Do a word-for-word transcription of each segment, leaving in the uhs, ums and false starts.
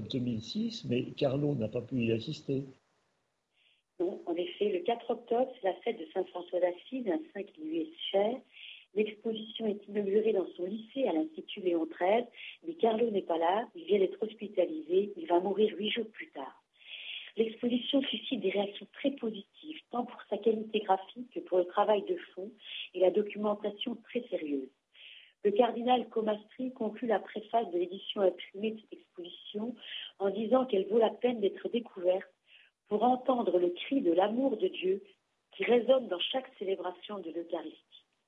deux mille six, mais Carlo n'a pas pu y assister. Non, en effet, le quatre octobre, c'est la fête de Saint-François d'Assise, un saint qui lui est cher. L'exposition est inaugurée dans son lycée à l'Institut Léon treize, mais Carlo n'est pas là, il vient d'être hospitalisé, il va mourir huit jours plus tard. L'exposition suscite des réactions très positives, tant pour sa qualité graphique que pour le travail de fond et la documentation très sérieuse. Le cardinal Comastri conclut la préface de l'édition imprimée de cette exposition en disant qu'elle vaut la peine d'être découverte pour entendre le cri de l'amour de Dieu qui résonne dans chaque célébration de l'Eucharistie.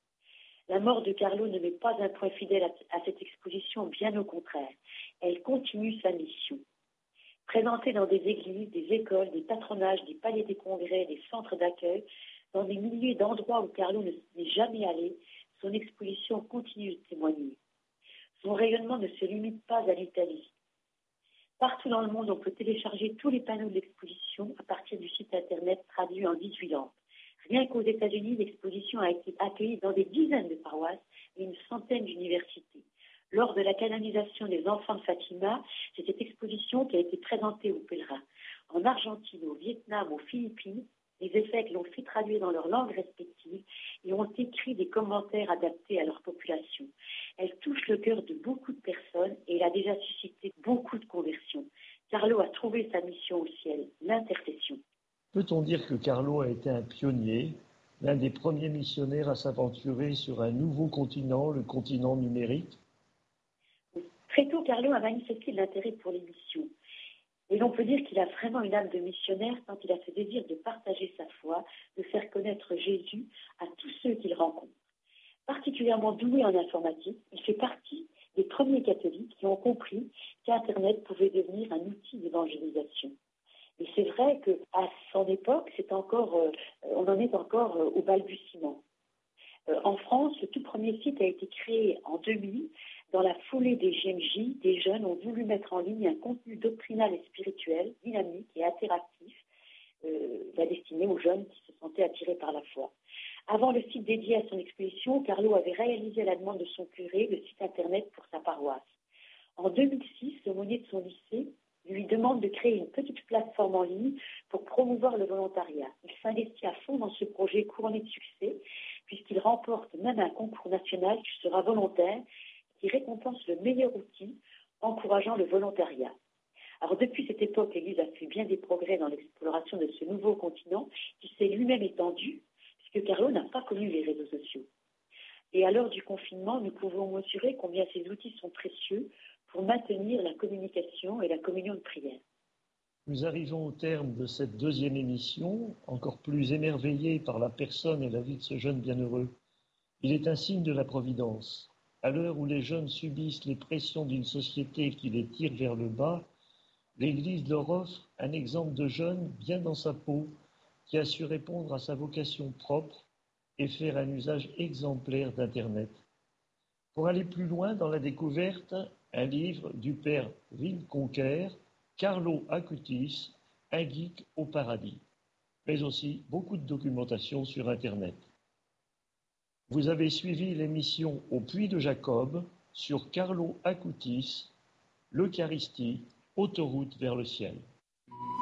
La mort de Carlo ne met pas un point fidèle à, à cette exposition, bien au contraire. Elle continue sa mission. Présentée dans des églises, des écoles, des patronages, des palais des congrès, des centres d'accueil, dans des milliers d'endroits où Carlo n'est jamais allé, son exposition continue de témoigner. Son rayonnement ne se limite pas à l'Italie. Partout dans le monde, on peut télécharger tous les panneaux de l'exposition à partir du site internet traduit en dix-huit langues. Rien qu'aux États-Unis, l'exposition a été accueillie dans des dizaines de paroisses et une centaine d'universités. Lors de la canonisation des enfants de Fatima, c'est cette exposition qui a été présentée aux pèlerins. En Argentine, au Vietnam, aux Philippines, les évêques l'ont fait traduire dans leurs langues respectives et ont écrit des commentaires adaptés à leur population. Elle touche le cœur de beaucoup de personnes et elle a déjà suscité beaucoup de conversions. Carlo a trouvé sa mission au ciel, l'intercession. Peut-on dire que Carlo a été un pionnier, l'un des premiers missionnaires à s'aventurer sur un nouveau continent, le continent numérique ? Très tôt, Carlo a manifesté de l'intérêt pour les missions. Et l'on peut dire qu'il a vraiment une âme de missionnaire tant il a ce désir de partager sa foi, de faire connaître Jésus à tous ceux qu'il rencontre. Particulièrement doué en informatique, il fait partie des premiers catholiques qui ont compris qu'Internet pouvait devenir un outil d'évangélisation. Et c'est vrai qu'à son époque, c'est encore, euh, on en est encore euh, au balbutiement. Euh, en France, le tout premier site a été créé en deux mille. Dans la foulée des G M J, des jeunes ont voulu mettre en ligne un contenu doctrinal et spirituel, dynamique et interactif, euh, la destiné aux jeunes qui se sentaient attirés par la foi. Avant le site dédié à son exposition, Carlo avait réalisé à la demande de son curé le site internet pour sa paroisse. En deux mille six, l'aumônier de son lycée lui demande de créer une petite plateforme en ligne pour promouvoir le volontariat. Il s'investit à fond dans ce projet couronné de succès, puisqu'il remporte même un concours national qui sera volontaire, qui récompense le meilleur outil, encourageant le volontariat. Alors depuis cette époque, l'Église a fait bien des progrès dans l'exploration de ce nouveau continent qui s'est lui-même étendu, puisque Carlo n'a pas connu les réseaux sociaux. Et à l'heure du confinement, nous pouvons mesurer combien ces outils sont précieux pour maintenir la communication et la communion de prière. Nous arrivons au terme de cette deuxième émission, encore plus émerveillés par la personne et la vie de ce jeune bienheureux. Il est un signe de la Providence. À l'heure où les jeunes subissent les pressions d'une société qui les tire vers le bas, l'Église leur offre un exemple de jeune bien dans sa peau, qui a su répondre à sa vocation propre et faire un usage exemplaire d'Internet. Pour aller plus loin dans la découverte, un livre du père Vinconquer, Carlo Acutis, un geek au paradis, mais aussi beaucoup de documentation sur Internet. Vous avez suivi l'émission Au Puits de Jacob sur Carlo Acutis, l'Eucharistie, autoroute vers le ciel.